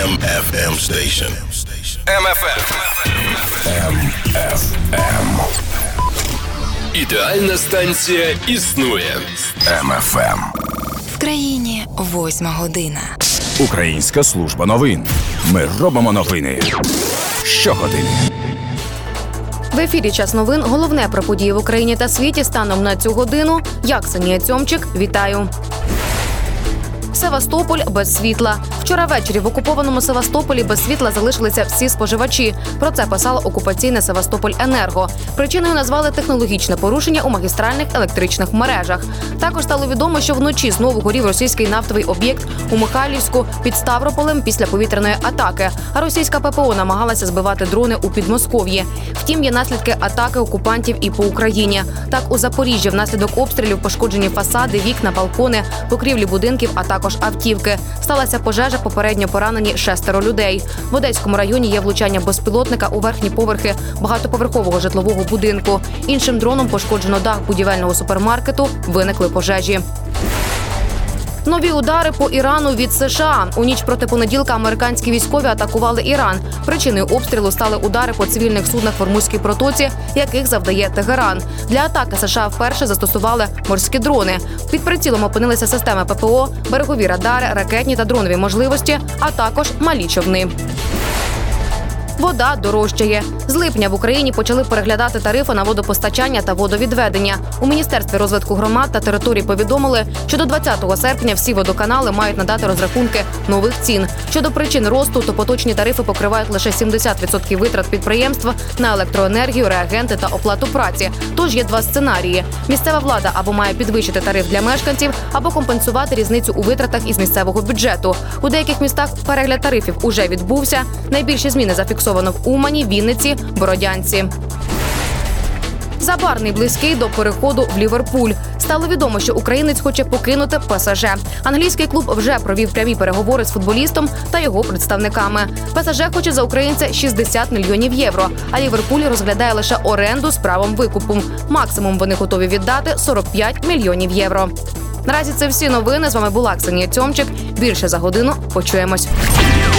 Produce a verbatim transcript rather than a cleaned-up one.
М Ф М Station. М Ф М. М Ф М. Ідеальна станція існує. М Ф М. В країні восьма година. Українська служба новин. Ми робимо новини щогодини. В ефірі «Час новин». Головне про події в Україні та світі станом на цю годину. Я, Ксенія Цьомчик, вітаю. Севастополь без світла. Вчора ввечері в окупованому Севастополі без світла залишилися всі споживачі. Про це писало окупаційне «Севастопольенерго». Причиною назвали технологічне порушення у магістральних електричних мережах. Також стало відомо, що вночі знову горів російський нафтовий об'єкт у Михайлівську під Ставрополем після повітряної атаки. А російська П П О намагалася збивати дрони у Підмосков'ї. Втім, є наслідки атаки окупантів і по Україні. Так, у Запоріжжі внаслідок обстрілів пошкоджені фасади, вікна, балкони, покрівлі будинків, а також автівки. Сталася пожежа, попередньо поранені шестеро людей. В Одеському районі є влучання безпілотника у верхні поверхи багатоповерхового житлового будинку. Іншим дроном пошкоджено дах будівельного супермаркету, виникли пожежі. Нові удари по Ірану від США. У ніч проти понеділка американські військові атакували Іран. Причиною обстрілу стали удари по цивільних суднах в Ормузькій протоці, яких завдає Тегеран. Для атаки США вперше застосували морські дрони. Під прицілом опинилися системи П П О, берегові радари, ракетні та дронові можливості, а також малі човни. Вода дорожчає. З липня в Україні почали переглядати тарифи на водопостачання та водовідведення. У Міністерстві розвитку громад та територій повідомили, що до двадцятого серпня всі водоканали мають надати розрахунки нових цін. Щодо причин росту, то поточні тарифи покривають лише сімдесят відсотків витрат підприємства на електроенергію, реагенти та оплату праці. Тож є два сценарії. Місцева влада або має підвищити тариф для мешканців, або компенсувати різницю у витратах із місцевого бюджету. У деяких містах перегляд тарифів уже відбувся. Найбільші зміни зафіксовано в Умані, Вінниці, Бородянці. Забарний близький до переходу в Ліверпуль. Стало відомо, що українець хоче покинути Пе Ес Же. Англійський клуб вже провів прямі переговори з футболістом та його представниками. Пе Ес Же хоче за українця шістдесят мільйонів євро, а Ліверпуль розглядає лише оренду з правом викупу. Максимум вони готові віддати сорок п'ять мільйонів євро. Наразі це всі новини. З вами була Ксенія Цьомчик. Більше за годину. Почуємось.